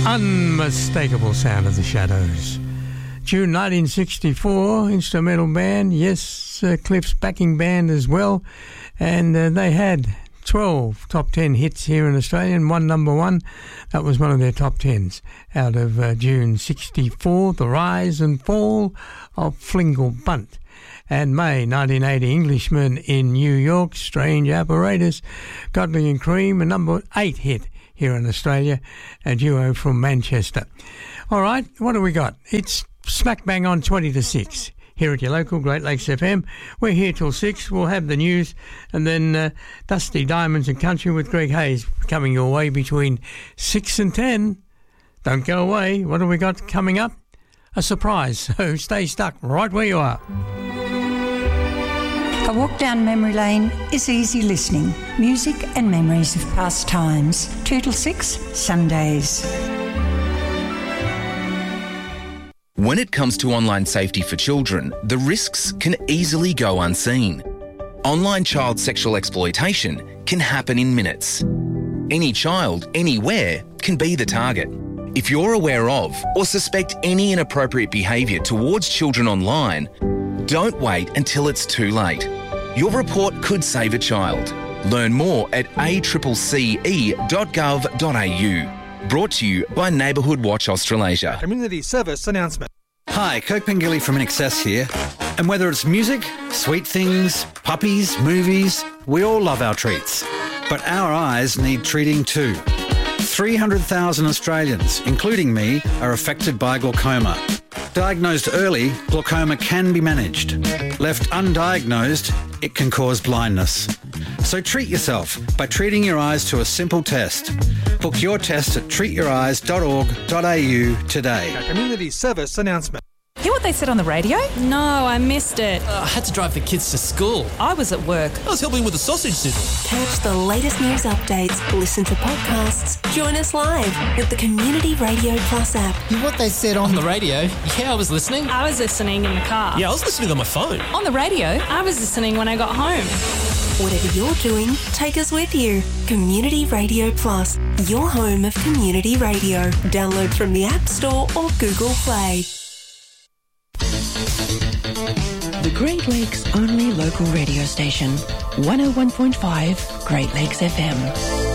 Unmistakable sound of the Shadows. June 1964, instrumental band, yes, Cliff's backing band as well, and they had 12 top 10 hits here in Australia and one number one. That was one of their top 10s out of June 64, The Rise and Fall of Flingle Bunt. And May 1980, Englishman in New York, Strange Apparatus, Godley and Cream, a number 8 hit here in Australia, a duo from Manchester. All right, what do we got? It's smack bang on 20 to 6 here at your local Great Lakes FM. We're here till 6. We'll have the news and then Dusty Diamonds and Country with Greg Hayes coming your way between 6 and 10. Don't go away. What have we got coming up? A surprise, so stay stuck right where you are. A walk down memory lane is easy listening. Music and memories of past times. 2 till 6, Sundays. When it comes to online safety for children, the risks can easily go unseen. Online child sexual exploitation can happen in minutes. Any child, anywhere, can be the target. If you're aware of or suspect any inappropriate behaviour towards children online, don't wait until it's too late. Your report could save a child. Learn more at accce.gov.au. Brought to you by Neighbourhood Watch Australasia. Community service announcement. Hi, Kirk Pengilly from InXS here. And whether it's music, sweet things, puppies, movies, we all love our treats. But our eyes need treating too. 300,000 Australians, including me, are affected by glaucoma. Diagnosed early, glaucoma can be managed. Left undiagnosed, it can cause blindness. So treat yourself by treating your eyes to a simple test. Book your test at treatyoureyes.org.au today. A community service announcement. Hear what they said on the radio? No, I missed it. I had to drive the kids to school. I was at work. I was helping with the sausage sizzle. Catch the latest news updates, listen to podcasts, join us live with the Community Radio Plus app. Hear what they said on the radio? Yeah, I was listening. I was listening in the car. Yeah, I was listening on my phone. On the radio? I was listening when I got home. Whatever you're doing, take us with you. Community Radio Plus, your home of community radio. Download from the App Store or Google Play. The Great Lakes only local radio station, 101.5 Great Lakes FM.